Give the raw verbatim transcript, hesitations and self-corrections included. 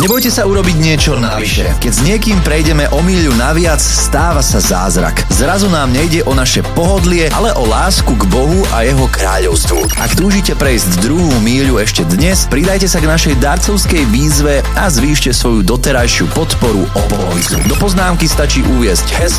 Nebojte sa urobiť niečo navyše. Keď s niekým prejdeme o míľu naviac, stáva sa zázrak. Zrazu nám nejde o naše pohodlie, ale o lásku k Bohu a jeho kráľovstvu. Ak túžite prejsť druhú míľu ešte dnes, pridajte sa k našej darcovskej výzve a zvýšte svoju doterajšiu podporu o polovicu. Do poznámky stačí uviesť